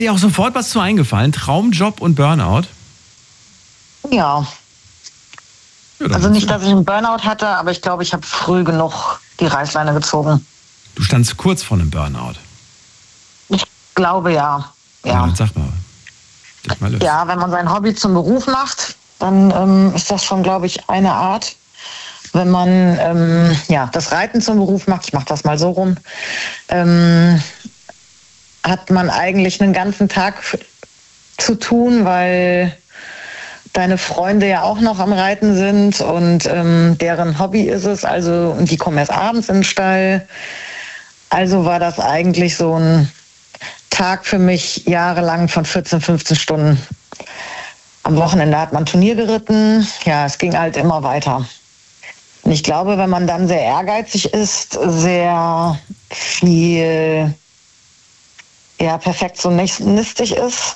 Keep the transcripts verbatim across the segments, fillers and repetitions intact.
Dir auch sofort was zu eingefallen? Traumjob und Burnout? Ja. ja also nicht, dass ich einen Burnout hatte, aber ich glaube, ich habe früh genug die Reißleine gezogen. Du standst kurz vor einem Burnout? Ich glaube, ja. Ja, ja dann sag mal. Sag mal los. Ja, wenn man sein Hobby zum Beruf macht, dann ähm, ist das schon, glaube ich, eine Art. Wenn man ähm, ja, das Reiten zum Beruf macht, ich mache das mal so rum, ähm, hat man eigentlich einen ganzen Tag zu tun, weil deine Freunde ja auch noch am Reiten sind und ähm, deren Hobby ist es, also und die kommen erst abends in den Stall. Also war das eigentlich so ein Tag für mich jahrelang von vierzehn, fünfzehn Stunden. Am Wochenende hat man Turnier geritten, ja, es ging halt immer weiter. Und ich glaube, wenn man dann sehr ehrgeizig ist, sehr viel ja, perfektionistisch ist,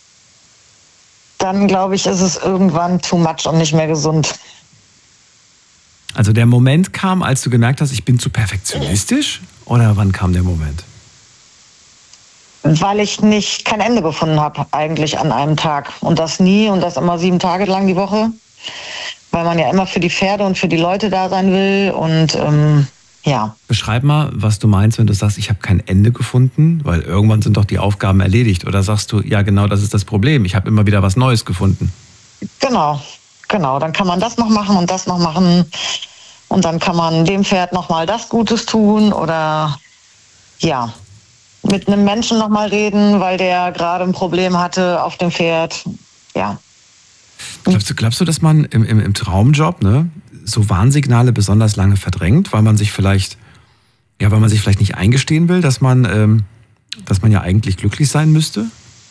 dann glaube ich, ist es irgendwann too much und nicht mehr gesund. Also der Moment kam, als du gemerkt hast, ich bin zu perfektionistisch? Oder wann kam der Moment? Weil ich nicht kein Ende gefunden habe eigentlich an einem Tag. Und das nie und das immer sieben Tage lang die Woche. Weil man ja immer für die Pferde und für die Leute da sein will und ähm, ja. Beschreib mal, was du meinst, wenn du sagst, ich habe kein Ende gefunden, weil irgendwann sind doch die Aufgaben erledigt. Oder sagst du, ja genau, das ist das Problem, ich habe immer wieder was Neues gefunden. Genau, genau. Dann kann man das noch machen und das noch machen und dann kann man dem Pferd nochmal das Gutes tun oder ja, mit einem Menschen nochmal reden, weil der gerade ein Problem hatte auf dem Pferd, ja. Glaubst du, glaubst du, dass man im, im, im Traumjob, ne, so Warnsignale besonders lange verdrängt, weil man sich vielleicht, ja, weil man sich vielleicht nicht eingestehen will, dass man, ähm, dass man ja eigentlich glücklich sein müsste?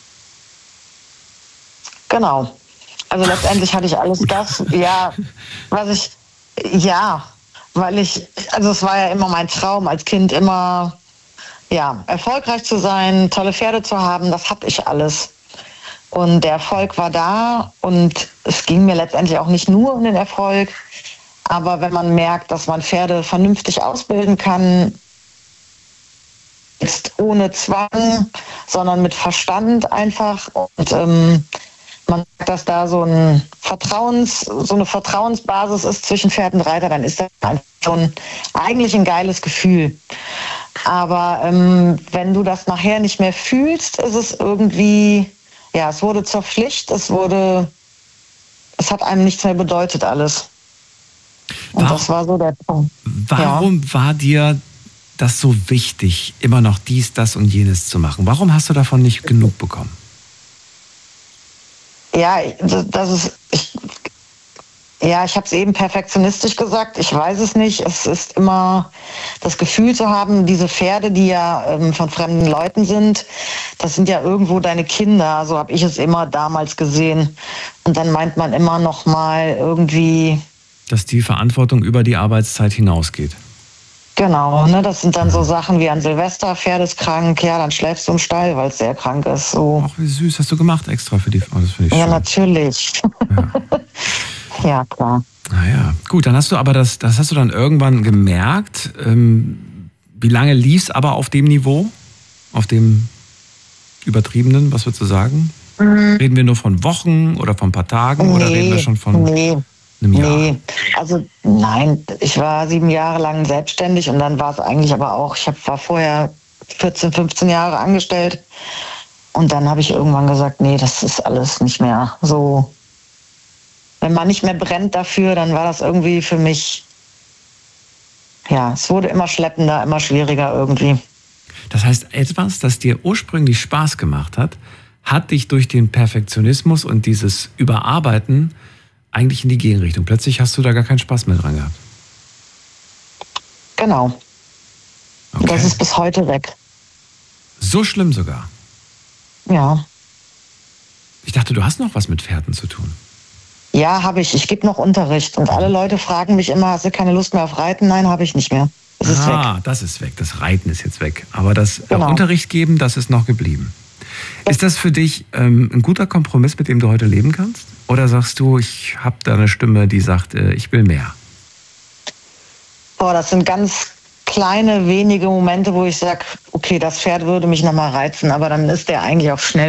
Genau. Also letztendlich hatte ich alles das, ja, was ich, ja, weil ich, also es war ja immer mein Traum als Kind, immer, ja, erfolgreich zu sein, tolle Pferde zu haben, das hatte ich alles. Und der Erfolg war da und es ging mir letztendlich auch nicht nur um den Erfolg. Aber wenn man merkt, dass man Pferde vernünftig ausbilden kann, jetzt ohne Zwang, sondern mit Verstand einfach und ähm, man merkt, dass da so, ein Vertrauens, so eine Vertrauensbasis ist zwischen Pferd und Reiter, dann ist das schon eigentlich ein geiles Gefühl. Aber ähm, wenn du das nachher nicht mehr fühlst, ist es irgendwie... Ja, es wurde zur Pflicht, es wurde, es hat einem nichts mehr bedeutet alles. Und warum, das war so der Punkt. Warum ja. war dir das so wichtig, immer noch dies, das und jenes zu machen? Warum hast du davon nicht genug bekommen? Ja, das ist, ich, ja, ich habe es eben perfektionistisch gesagt, ich weiß es nicht. Es ist immer das Gefühl zu haben, diese Pferde, die ja ähm, von fremden Leuten sind, das sind ja irgendwo deine Kinder, so habe ich es immer damals gesehen. Und dann meint man immer noch mal irgendwie... Dass die Verantwortung über die Arbeitszeit hinausgeht. Genau, ne, das sind dann so Sachen wie an Silvester, Pferd ist krank, ja, dann schläfst du im Stall, weil es sehr krank ist. So. Ach, wie süß, hast du gemacht extra für die... Oh, das finde ich ja, schön. Natürlich. Ja. Ja, klar. Naja, gut, dann hast du aber das, das hast du dann irgendwann gemerkt. Ähm, wie lange lief es aber auf dem Niveau? Auf dem übertriebenen, was würdest du sagen? Mhm. Reden wir nur von Wochen oder von ein paar Tagen nee, oder reden wir schon von nee, einem Jahr? Nee, also nein, ich war sieben Jahre lang selbstständig und dann war es eigentlich aber auch, ich hab, war vorher vierzehn, fünfzehn Jahre angestellt und dann habe ich irgendwann gesagt, nee, das ist alles nicht mehr so. Wenn man nicht mehr brennt dafür, dann war das irgendwie für mich, ja, es wurde immer schleppender, immer schwieriger irgendwie. Das heißt, etwas, das dir ursprünglich Spaß gemacht hat, hat dich durch den Perfektionismus und dieses Überarbeiten eigentlich in die Gegenrichtung. Plötzlich hast du da gar keinen Spaß mehr dran gehabt. Genau. Okay. Das ist bis heute weg. So schlimm sogar? Ja. Ich dachte, du hast noch was mit Pferden zu tun. Ja, habe ich. Ich gebe noch Unterricht. Und alle Leute fragen mich immer, hast du keine Lust mehr auf Reiten? Nein, habe ich nicht mehr. Das ist ah, weg. das ist weg. Das Reiten ist jetzt weg. Aber das genau. Unterricht geben, das ist noch geblieben. Ja. Ist das für dich ähm, ein guter Kompromiss, mit dem du heute leben kannst? Oder sagst du, ich habe da eine Stimme, die sagt, äh, ich will mehr? Boah, das sind ganz kleine, wenige Momente, wo ich sage, okay, das Pferd würde mich nochmal reizen, aber dann ist der eigentlich auch schnell